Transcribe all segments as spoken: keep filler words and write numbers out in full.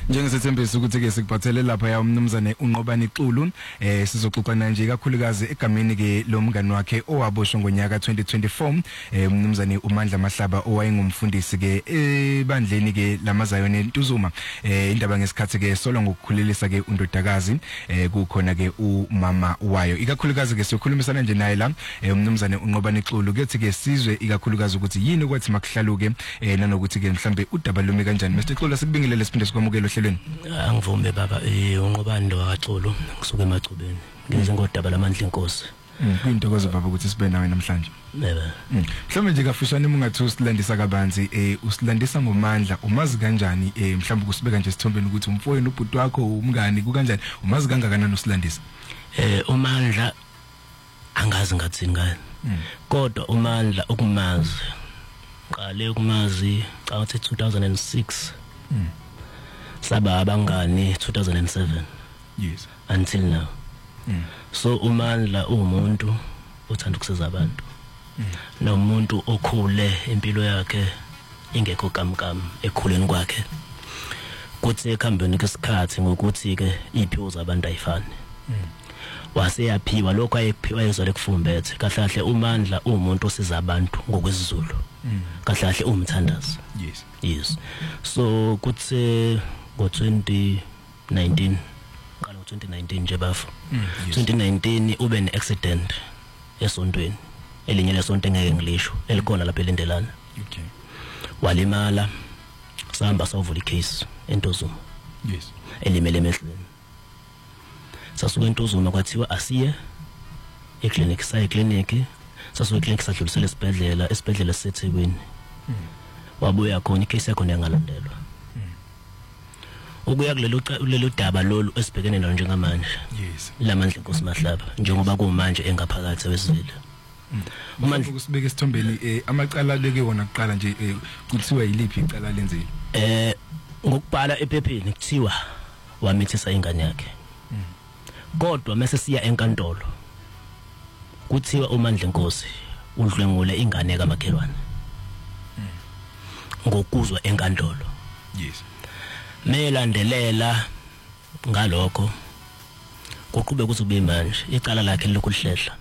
Njengesethembisa ukuthi ke sikuphathele lapha ya umnumzane uNqobani Xulu eh sizoxoxana nje kakhulukazi egameni ke lo mngani wakhe owaboshwa ngonyaka twenty twenty-four eh umnumzane uMandla Mahlaba owayengumfundisi ke ebandleni ke lamaZayoni eNtuzuma eh indaba ngesikhathi ke solo ngokukhulelisa ke undodakazi eh kukhona ke umama wayo ikakhulukazi ke siyokhulumisana nje naye la eh umnumzane uNqobani Xulu kethi ke sizwe ikakhulukazi ukuthi yini kwathi makuhlaluke eh nanokuthi ke mhlambe udaba lumi kanjani Mister Xulu sikubingelele siphinde sikwamukele ohlelweni. Angivume baba eh uNqobani lo kaXulu ngisuka emagcubeni ngenze ngodaba lamandla inkosi. Kuyintokozo baba ukuthi sibe nawe namhlanje. Yebo. Mhlawumbe nje kafushane mungathi usilandisa kabanzi eh usilandisa ngomandla umazi kanjani eh mhlawumbe kusibeka nje sithombeni ukuthi umfowenu ubhuti wakho umngani kukanjani umazi kangakanani usilandisa. Eh uMandla angazi ngathini ngani. Kodwa uMandla ukumazi qale ukumazi cathi two thousand six. Saba abangani two thousand seven. Yes. Until now. Mm. So uMandla umuntu uthanda ukusiza abantu. Mm. Nomuntu okhule impilo yakhe ingekho kamkam ekhuleni kwakhe. Kuthi ekhambeni kwesikhathi ngokuthi ke iphiwo zabantu ayifani. Mm. Wase yaphiwa lokho ayephiwa ezole kufumbethe kahlahle uMandla umuntu osiza abantu ngokwesizulu. Mm. Kahlahle umthandazi. Yes. Yes. So kuthi ngo twenty nineteen qala ngo twenty nineteen nje bafu. Mm, yes. twenty nineteen ube ne accident esontweni elinye lesonto engeke ngilisho elikhona lapha elindelana. Okay. Walimala sahamba sawuvula icase eNtuzuma. Yes. Elimele emehlweni. Sasuka eNtuzuma kwathiwa asiye eclinic saye eclinic sasuka eclinic sadlulisela esibhedlela esibhedlela seThekwini. Mm. Wabuya khona icase yakho yangalandelwa. Ukuya kulelo lelo daba lolu esibhekene nalo njengamanje. Yes. Lamandla inkosi Mahlaba njengoba kumanje engaphakathi wesizwe. Umandla ukusibeka esithombeni eh amacala leke wona kuqala nje kuthiwa yiliphi icala lenzile. Eh ngokubhala ephepheni kuthiwa wamithisa ingane yakhe. Kodwa mase siya enkantolo kuthiwa uMandla inkosi udlwengule ingane kamakhelwane. Ngokuzwa enkantolo. Yes. Melandelela ngalokho kuqhubeka ukuthi kube manje icala lakhe lilokuhlehla.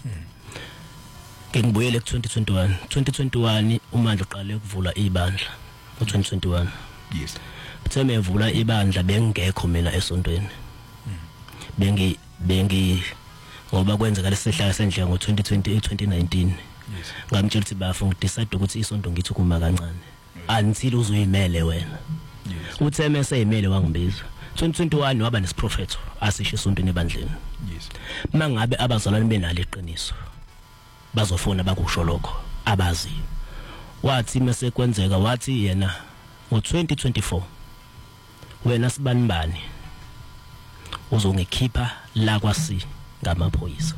Ke ngibuyele ku twenty twenty-one twenty twenty-one uMandla uqale ukuvula ibandla ku twenty twenty-one. Yes. Betheme evula ibandla bengekho mina esontweni. Bengi bengi ngoba kwenzeka lesihlaka sendlela ngo twenty twenty twenty nineteen. Yes. Ngamtshela ukuthi bafu ngidecide ukuthi isonto ngithi kuma kancane. Until uzuyimele wena. Yes. Utheme seyimele wangibiza. twenty twenty-one waba nesiprofetho asisho esontweni ebandleni. Yes. Mangabe abazalwane benalo iqiniso bazofuna bakusho lokho abazi. Wathi mase kwenzeka wathi yena ngo twenty twenty-four wena sibani bani uzongikhipha la kwasi ngamaphoyisa.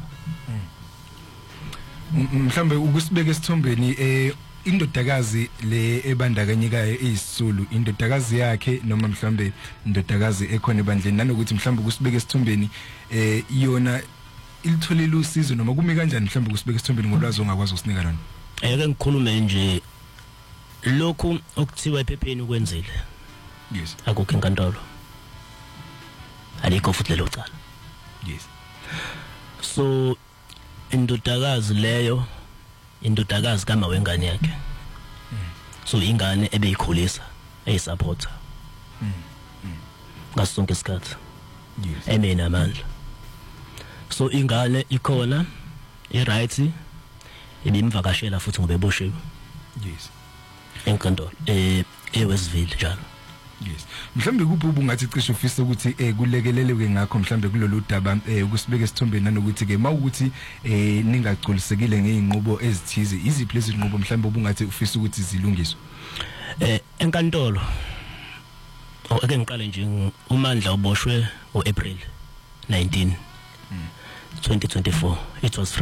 Mhlambe ukusibeka esithombeni eh indodakazi le ebandakanyekayo eyiSulu indodakazi yakhe noma mhlambe indodakazi ekhona ebandleni nanokuthi mhlambe kusibeka esithombeni eh yona ilitholile usizo noma kumi kanjani mhlambe kusibeka esithombeni ngolwazi ongakwazi ukusinika lona. Eke ngikhulume nje lokhu okuthiwa ephepheni ukwenzile. Yes. Akukho inkantolo. Alikho futhi lelo cala. Yes. So indodakazi leyo indodakazi kama wengane yakhe. Mm. So ingane ebeyikhulisa eyisupporter. Mm. Mm. Ngasonke isikhathi. Yes. Emena amandla. So ingane ikhona i-right ibimvakashela futhi ngoba eboshiwe. Yes. Enkantolo eh eWestville njalo. Yes. Mhlambe kuphi ubungathi cishe ufisa ukuthi eh kulekeleleke ngakho mhlambe kulolu daba eh ukusibeka esithombeni nanokuthi ke mawukuthi eh ningagculisekile ngeinqubo ezithize iziphi lezi zinqubo mhlambe ubungathi ufisa ukuthi zilungiswe. Eh enkantolo ake ngiqale nje uMandla uboshwe ngoApril nineteen twenty twenty-four it was